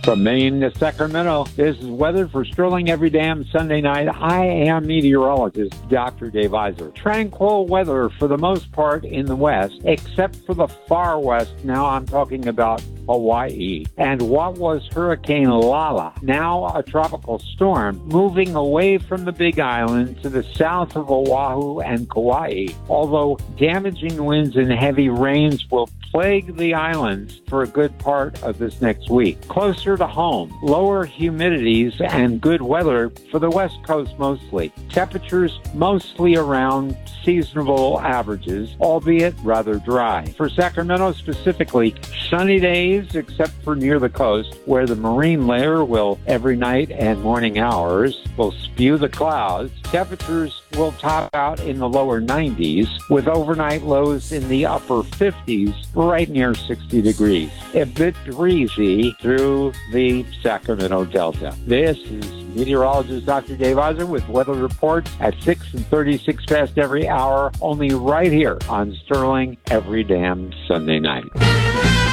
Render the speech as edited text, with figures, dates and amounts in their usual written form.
From Maine to Sacramento, this is weather for Sterling every damn Sunday night. I am meteorologist Dr. Dave Iser. Tranquil weather for the most part in the west, except for the far west. Now I'm talking about Hawaii. And what was Hurricane Lala, now a tropical storm, moving away from the Big Island to the south of Oahu and Kauai. Although damaging winds and heavy rains will plague the islands for a good part of this next week. Closer to home, lower humidities and good weather for the west coast mostly. Temperatures mostly around seasonable averages, albeit rather dry. For Sacramento specifically, sunny days except for near the coast, where the marine layer will every night and morning hours will spew the clouds. Temperatures will top out in the lower 90s with overnight lows in the upper 50s, right near 60 degrees. A bit breezy through the Sacramento Delta. This is meteorologist Dr. Dave Iser with weather reports at 6 and 36 past every hour, only right here on Sterling every damn Sunday night.